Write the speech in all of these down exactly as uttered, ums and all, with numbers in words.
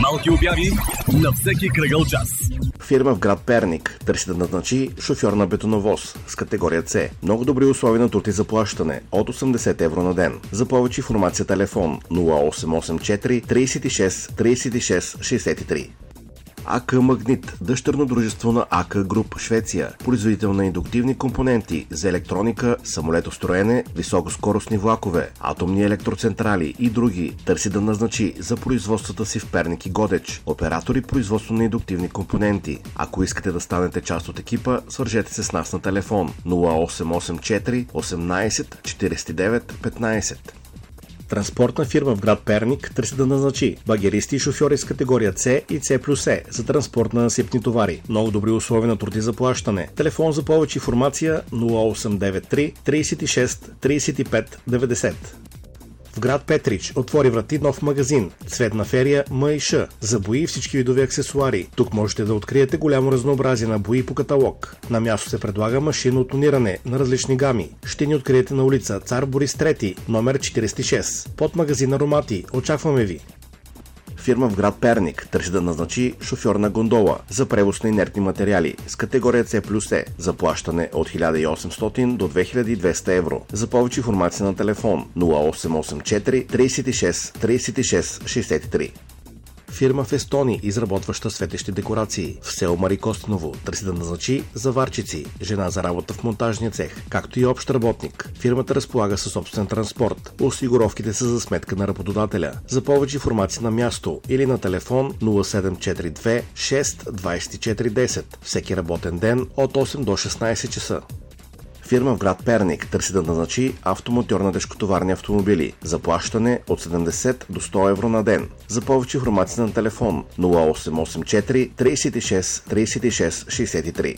Малки обяви на всеки кръгъл час. Фирма в град Перник търси да назначи шофьор на бетоновоз с категория С. Много добри условия на труд и заплащане от осемдесет евро на ден. За повече информация телефон нула осем осем четири тридесет и шест тридесет и шест шестдесет и три. АК Магнит, дъщерно дружество на АК Груп, Швеция, производител на индуктивни компоненти за електроника, самолетостроене, високоскоростни влакове, атомни електроцентрали и други, търси да назначи за производствата си в Перник и Годеч оператори производство на индуктивни компоненти. Ако искате да станете част от екипа, свържете се с нас на телефон нула осем осем четири осемнадесет четиридесет и девет петнадесет. Транспортна фирма в град Перник търси да назначи багеристи и шофьори с категория С и С плюс Е за транспорт на насипни товари. Много добри условия на труд и заплащане. Телефон за повече информация нула осем девет три тридесет и шест тридесет и пет деветдесет. В град Петрич отвори врати нов магазин Цветна ферия М и Ш за бои и всички видови аксесуари. Тук можете да откриете голямо разнообразие на бои по каталог. На място се предлага машинно тониране на различни гами. Ще ни откриете на улица Цар Борис трети, номер четиридесет и шест. Под магазин Аромати. Очакваме ви! Фирма в град Перник търси да назначи шофьор на гондола за превоз на инертни материали с категория С плюс Е. Заплащане от хиляда и осемстотин до две хиляди и двеста евро. За повече информация на телефон нула осем осем четири тридесет и шест тридесет и шест шестдесет и три. Фирма в Естония, изработваща светещи декорации в село Марикостиново, търси да назначи заварчици, жена за работа в монтажния цех, както и общ работник. Фирмата разполага със собствен транспорт. Осигуровките са за сметка на работодателя. За повече информация на място или на телефон нула седем четири две шест двадесет и четири десет. Всеки работен ден от осем до шестнадесет часа. Фирма в град Перник търси да назначи автомотор на тежкотоварни автомобили. Заплащане от седемдесет до сто евро на ден. За повече информация на телефон нула осем осем четири тридесет и шест тридесет и шест шестдесет и три.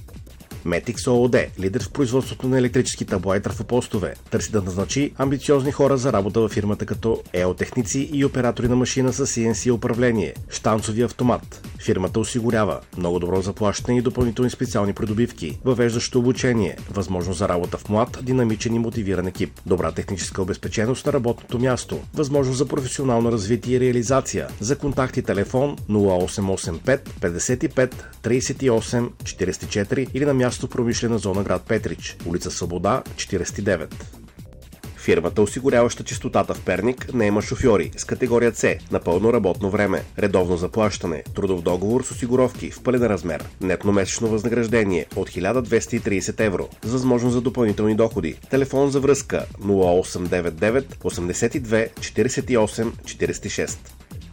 Метикс ООД, лидер в производството на електрически табла и трафопостове, търси да назначи амбициозни хора за работа във фирмата като еотехници и оператори на машина с Си Ен Си управление, щанцови автомат. Фирмата осигурява много добро заплащане и допълнителни специални придобивки, въвеждащо обучение, възможност за работа в млад, динамичен и мотивиран екип, добра техническа обезпеченост на работното място, възможност за професионално развитие и реализация. За контакти телефон нула осем осем пет петдесет и пет тридесет и осем четиридесет и четири или на място в промишлена зона град Петрич, улица Свобода четиридесет и девет. Фирмата, осигуряваща чистотата в Перник, не има шофьори с категория С на пълно работно време, редовно заплащане, трудов договор с осигуровки в пълен размер, нетно месечно възнаграждение от хиляда двеста и тридесет евро, с възможност за допълнителни доходи. Телефон за връзка нула осем девет девет осемдесет и две четиридесет и осем четиридесет и шест.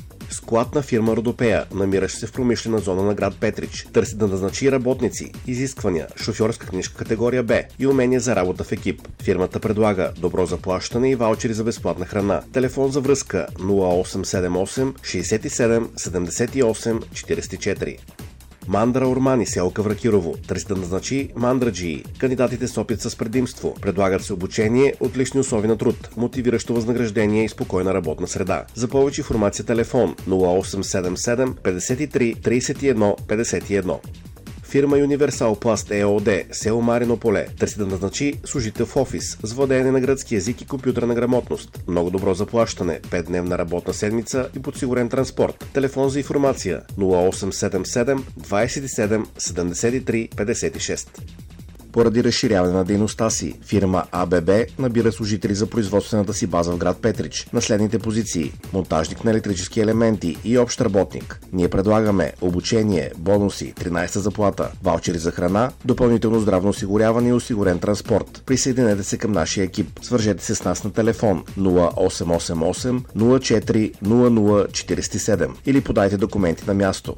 Склад на фирма Родопея, намиращ се в промишлена зона на град Петрич, търси да назначи работници, изисквания, шофьорска книжка категория Б и умения за работа в екип. Фирмата предлага добро заплащане и ваучери за безплатна храна. Телефон за връзка нула осем седем осем шестдесет и седем седемдесет и осем четиридесет и четири. Мандра Ормани, село Кавракирово, търси да назначи мандраджии. Кандидатите с опит с предимство. Предлагат се обучение, отлични условия на труд, мотивиращо възнаграждение и спокойна работна среда. За повече информация телефон нула осем седем седем петдесет и три тридесет и едно петдесет и едно. Фирма Универсал Пласт ЕООД, село Марино поле, търси да назначи служител в офис с владеене на гръцки език и компютърна грамотност. Много добро заплащане, петдневна работна седмица и подсигурен транспорт. Телефон за информация нула осем седем седем двадесет и седем седемдесет и три петдесет и шест. Поради разширяване на дейността си, фирма А Б Б набира служители за производствената си база в град Петрич на следните позиции: монтажник на електрически елементи и общ работник. Ние предлагаме обучение, бонуси, тринадесета заплата, ваучери за храна, допълнително здравно осигуряване и осигурен транспорт. Присъединете се към нашия екип. Свържете се с нас на телефон нула осем осем осем нула четири нула нула четиридесет и седем или подайте документи на място.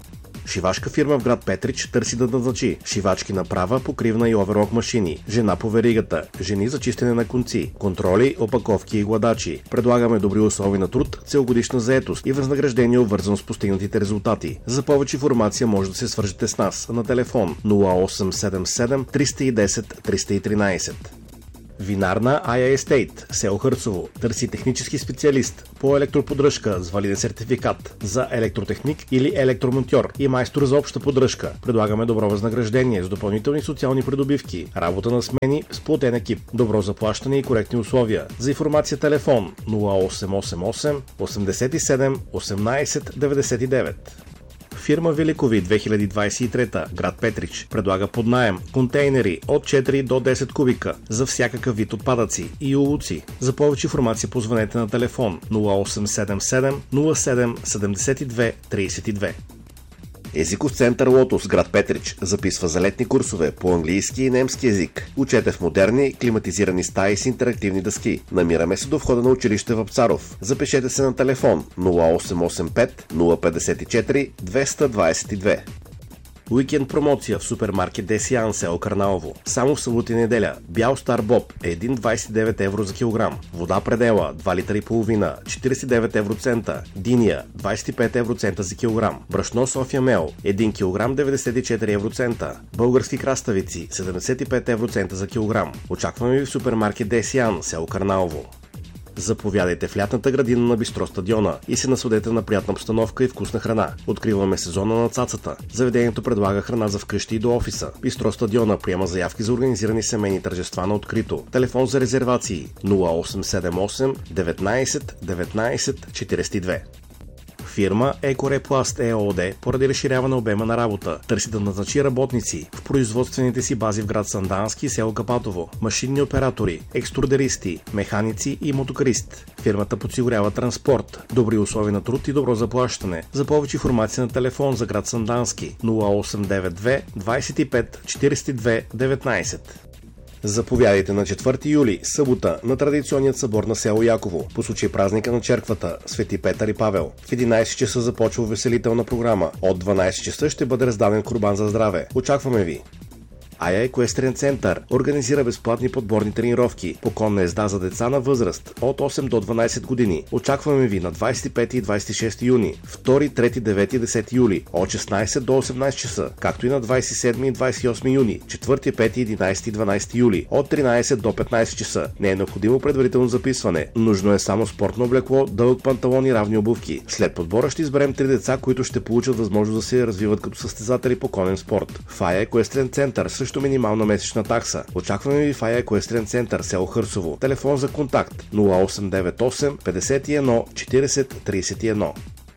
Шивашка фирма в град Петрич търси да назначи шивачки на права, покривна и оверлок машини, жена по веригата, жени за чистене на конци, контроли, опаковки и гладачи. Предлагаме добри условия на труд, целогодишна заетост и възнаграждение, обвързано с постигнатите резултати. За повече информация може да се свържете с нас на телефон нула осем седем седем триста и десет триста и тринадесет. Винарна Ая Естейт, село Хърцово. Търси технически специалист по електроподдръжка с валиден сертификат за електротехник или електромонтьор и майстор за обща поддръжка. Предлагаме добро възнаграждение с допълнителни социални придобивки, работа на смени с платен екип, добро заплащане и коректни условия. За информация телефон нула осем осем осем осемдесет и седем осемнадесет деветдесет и девет. Фирма Великови две хиляди двадесет и трета, град Петрич, предлага под наем контейнери от четири до десет кубика за всякакъв вид отпадъци и улуци. За повече информация позвънете на телефон нула осем седем седем нула седем седемдесет и две тридесет и две. Езиков център Лотос, град Петрич, записва за летни курсове по английски и немски език. Учете в модерни, климатизирани стаи с интерактивни дъски. Намираме се до входа на училище Вапцаров. Запишете се на телефон нула осем осем пет нула петдесет и четири двеста двадесет и две. Уикенд промоция в супермаркет Десиан, село Кърналово. Само в събота и неделя. Бял стар боб един двадесет и девет евро за килограм. Вода предела два литра и половина четиридесет и девет евроцента. Диния двадесет и пет евроцента за килограм. Брашно София Мел един килограм деветдесет и четири евроцента. Български краставици седемдесет и пет евроцента за килограм. Очакваме ви в супермаркет Десиан, село Кърналово. Заповядайте в лятната градина на Бистро Стадиона и се насладете на приятна обстановка и вкусна храна. Откриваме сезона на цацата. Заведението предлага храна за вкъщи и до офиса. Бистро Стадиона приема заявки за организирани семейни тържества на открито. Телефон за резервации нула осем седем осем деветнадесет деветнадесет четиридесет и две. Фирма Екорепласт ЕООД поради разширяване обема на работа търси да назначи работници в производствените си бази в град Сандански и село Капатово, машинни оператори, екструдеристи, механици и мотокарист. Фирмата подсигурява транспорт, добри условия на труд и добро заплащане. За повече информация на телефон за град Сандански нула осем девет две двадесет и пет четиридесет и две деветнадесет. Заповядайте на четвърти юли, събота, на традиционният събор на село Яково, по случай празника на черквата Свети Петър и Павел. В единадесет часа започва увеселителна програма. От дванадесет часа ще бъде раздаден курбан за здраве. Очакваме ви! Ая Еквестрен център организира безплатни подборни тренировки по конна езда за деца на възраст от осем до дванадесет години. Очакваме ви на двадесет и пети и двадесет и шести юни, втори, трети, девети и десети юли от шестнадесет до осемнадесет часа, както и на двадесет и седми и двадесет и осми юни, четвърти, пети, единадесети и дванадесети юли от тринадесет до петнадесет часа. Не е необходимо предварително записване. Нужно е само спортно облекло, дълъг панталон и равни обувки. След подбора ще изберем три деца, които ще получат възможност да се развиват като състезатели по конен спорт. В Ая Еквестрен център също минимална месечна такса. Очакваме ви в Ая Еквестрен център, село Хърцово. Телефон за контакт нула осем девет осем петдесет и едно четиридесет тридесет и едно.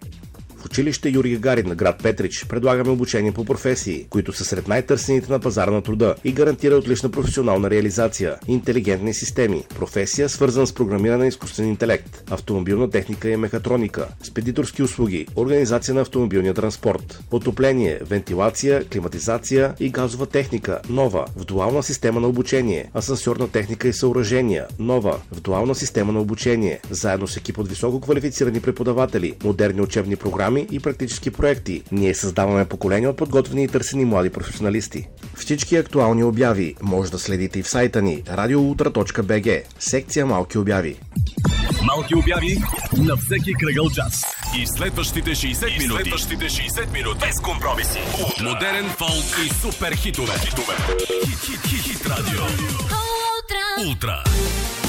В училище Юрий Гагарин на град Петрич предлагаме обучение по професии, които са сред най-търсените на пазара на труда и гарантира отлична професионална реализация. Интелигентни системи, професия свързана с програмиране и изкуствен интелект, автомобилна техника и мехатроника, спедиторски услуги, организация на автомобилния транспорт, отопление, вентилация, климатизация и газова техника, нова, в дуална система на обучение, асансьорна техника и съоръжения, нова, в дуална система на обучение, заедно с екип от високо квалифицирани преподаватели, модерни учебни програми и практически проекти. Ние създаваме поколения от подготвени и търсени млади професионалисти. Всички актуални обяви може да следите и в сайта ни радиоултра точка би джи, секция Малки обяви. Малки обяви на всеки кръгъл час. И следващите шейсет минути. Следващите шейсет минути. Без компромиси. Утра. Модерен фолк и супер хитове. Хит, хит, хит, хит радио. Ултра.